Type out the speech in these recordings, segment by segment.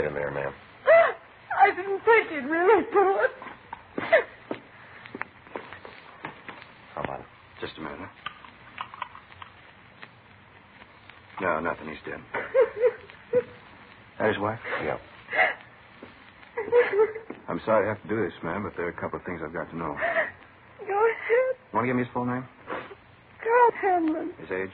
wait in there, ma'am. I didn't think you'd really do it. How about it? Just a minute, huh? No, nothing. He's dead. That his wife? Yeah. I'm sorry to have to do this, ma'am, but there are a couple of things I've got to know. Go ahead. Want to give me his full name? Carl Hanlon, His age?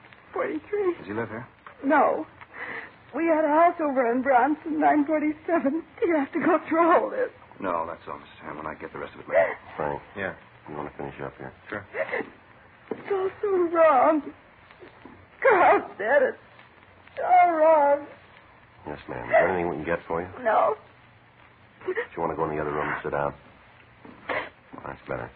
43. Does he live here? No. We had a house over on Bronson, 947. You have to go through all this. No, that's all, Mrs. Hamlin. I get the rest of it later. Frank, Yeah. you want to finish up here? Sure. It's all so wrong. Carl's dead. It's all wrong. Yes, ma'am. Is there anything we can get for you? No. Do you want to go in the other room and sit down? Well, that's better.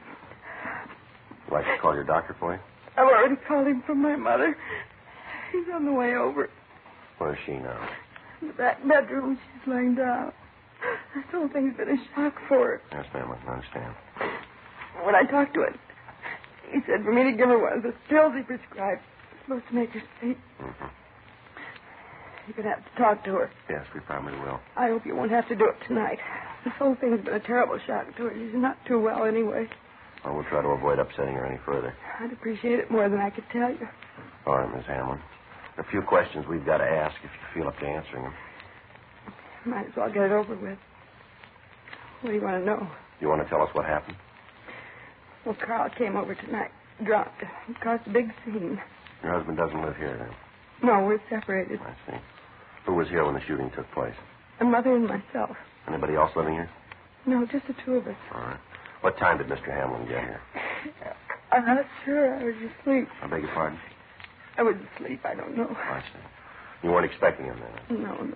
Would you like to call your doctor for you? I've already called him from my mother. He's on the way over. Where is she now? In the back bedroom, she's laying down. This whole thing's been a shock for her. Yes, ma'am. I can understand. When I talked to him, he said for me to give her one of the pills he prescribed. It's supposed to make her sleep. Mm-hmm. You're going to have to talk to her. Yes, we probably will. I hope you won't have to do it tonight. This whole thing's been a terrible shock to her. She's not too well anyway. Well, we'll try to avoid upsetting her any further. I'd appreciate it more than I could tell you. All right, Miss Hamlin. A few questions we've got to ask if you feel up to answering them. Might as well get it over with. What do you want to know? You want to tell us what happened? Well, Carl came over tonight, drunk. He caused a big scene. Your husband doesn't live here, then? No, we're separated. I see. Who was here when the shooting took place? A mother and myself. Anybody else living here? No, just the two of us. All right. What time did Mr. Hamlin get here? I'm not sure. I was asleep. I beg your pardon? I was asleep. I don't know. I see. You weren't expecting him then? No.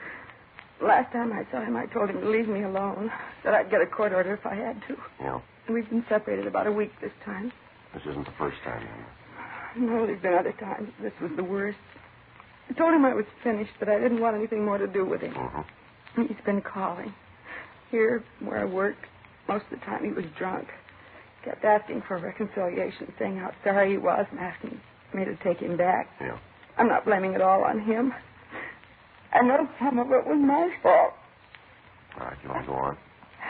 Last time I saw him, I told him to leave me alone. Said I'd get a court order if I had to. Yeah. We've been separated about a week this time. This isn't the first time, then? No, there's been other times. This was the worst. I told him I was finished, but I didn't want anything more to do with him. Mm-hmm. He's been calling. Here, where I work, most of the time he was drunk. Kept asking for reconciliation, saying how sorry he was and asking me to take him back. Yeah. I'm not blaming it all on him. I know some of it was my fault. All right, you want to go on?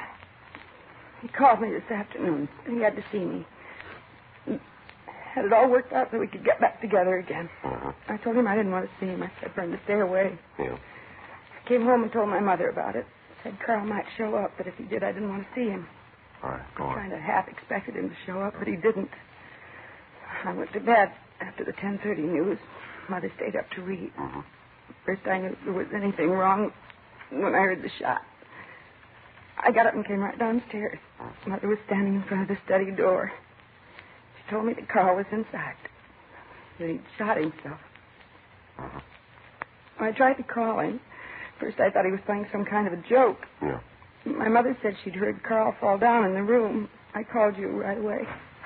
He called me this afternoon. He had to see me. He had it all worked out so we could get back together again. Uh-huh. I told him I didn't want to see him. I said for him to stay away. Yeah. I came home and told my mother about it. Said Carl might show up, but if he did, I didn't want to see him. All right, go I on. kind of half expected him to show up, but he didn't. I went to bed after the 10:30 news. Mother stayed up to read. Mm-hmm. First I knew there was anything wrong when I heard the shot. I got up and came right downstairs. Mother was standing in front of the study door. She told me that Carl was inside, that he'd shot himself. Uh-huh. I tried to call him. First I thought he was playing some kind of a joke. Yeah. My mother said she'd heard Carl fall down in the room. I called you right away.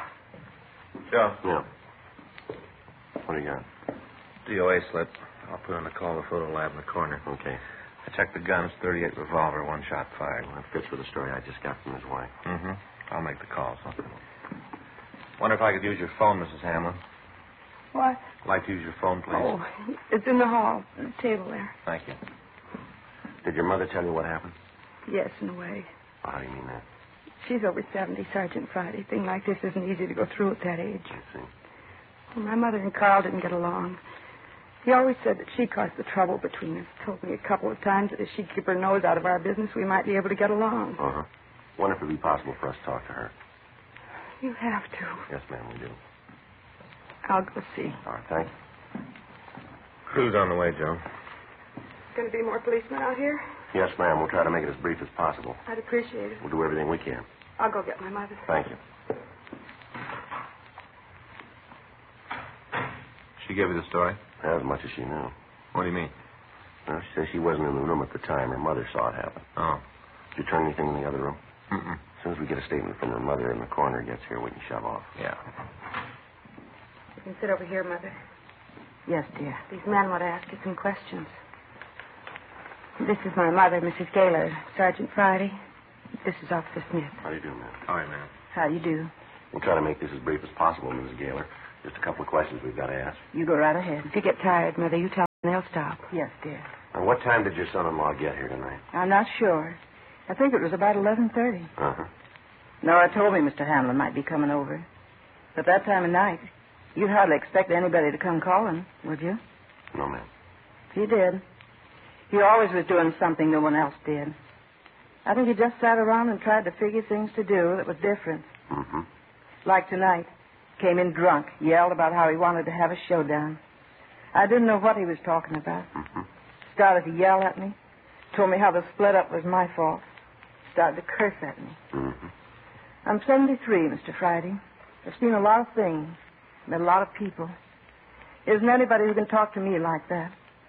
Joe. Yeah. What do you got? DOA slip. I'll put on the call the photo lab in the corner. Okay. I checked the guns, 38 revolver, one shot fired. Well, that fits with the story I just got from his wife. Mm-hmm. I'll make the calls. Wonder if I could use your phone, Mrs. Hamlin. What? I'd like to use your phone, please. Oh, it's in the hall, on the table there. Thank you. Did your mother tell you what happened? Yes, in a way. Well, how do you mean that? She's over 70, Sergeant Friday. A thing like this isn't easy to go through at that age. I see. Well, my mother and Carl didn't get along. He always said that she caused the trouble between us. Told me a couple of times that if she'd keep her nose out of our business, we might be able to get along. Uh-huh. Wonder if it'd be possible for us to talk to her. You have to. Yes, ma'am, we do. I'll go see. All right, thanks. Crew's on the way, Joe. Going to be more policemen out here? Yes, ma'am. We'll try to make it as brief as possible. I'd appreciate it. We'll do everything we can. I'll go get my mother. Thank you. She gave you the story? As much as she knew. What do you mean? Well, she says she wasn't in the room at the time. Her mother saw it happen. Oh. Did you turn anything in the other room? Mm-mm. As soon as we get a statement from her mother and the coroner gets here, we can shove off. Yeah. You can sit over here, Mother. Yes, dear. These men want to ask you some questions. This is my mother, Mrs. Gaylor. Sergeant Friday. This is Officer Smith. How do you do, ma'am? All right, ma'am. How you do? We'll try to make this as brief as possible, Mrs. Gaylor. Just a couple of questions we've got to ask. You go right ahead. If you get tired, Mother, you tell them they'll stop. Yes, dear. And what time did your son-in-law get here tonight? I'm not sure. I think it was about 11:30. Uh-huh. Nora told me Mr. Hamlin might be coming over. But that time of night, you'd hardly expect anybody to come calling, would you? No, ma'am. He did. He always was doing something no one else did. I think he just sat around and tried to figure things to do that was different. Mm-hmm. Like tonight. Came in drunk, yelled about how he wanted to have a showdown. I didn't know what he was talking about. Mm-hmm. Started to yell at me. Told me how the split up was my fault. Started to curse at me. Mm-hmm. I'm 73, Mr. Friday. I've seen a lot of things. Met a lot of people. Isn't anybody who can talk to me like that.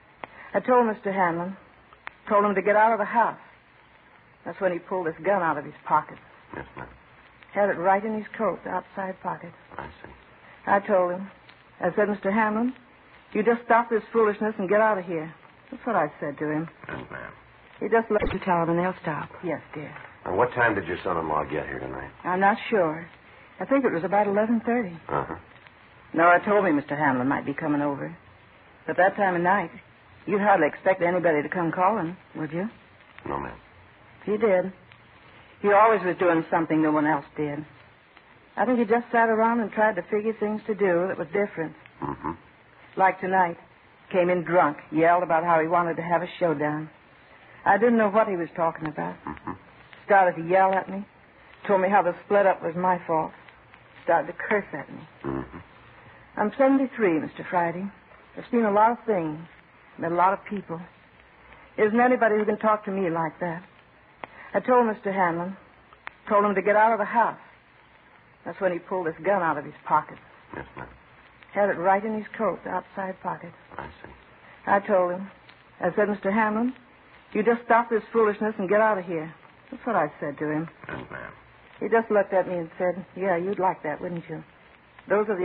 I told Mr. Hamlin. Told him to get out of the house. That's when he pulled his gun out of his pocket. Yes, ma'am. Had it right in his coat, the outside pocket. I see. I told him. I said, Mr. Hamlin, you just stop this foolishness and get out of here. That's what I said to him. Yes, ma'am. He just looked To tell them and they'll stop. Yes, dear. And what time did your son-in-law get here tonight? I'm not sure. I think it was about 11:30. Uh-huh. Nora told me Mr. Hamlin might be coming over. But that time of night, you'd hardly expect anybody to come calling, would you? No, ma'am. He did. He always was doing something no one else did. I think he just sat around and tried to figure things to do that was different. Mm-hmm. Like tonight. Came in drunk, yelled about how he wanted to have a showdown. I didn't know what he was talking about. Mm-hmm. Started to yell at me. Told me how the split up was my fault. Started to curse at me. Mm-hmm. I'm 73, Mr. Friday. I've seen a lot of things. Met a lot of people. Isn't anybody who can talk to me like that. I told Mr. Hamlin. Told him to get out of the house. That's when he pulled his gun out of his pocket. Yes, ma'am. Had it right in his coat, the outside pocket. I see. I told him. I said, Mr. Hamlin, you just stop this foolishness and get out of here. That's what I said to him. Yes, ma'am. He just looked at me and said, yeah, you'd like that, wouldn't you? Those are the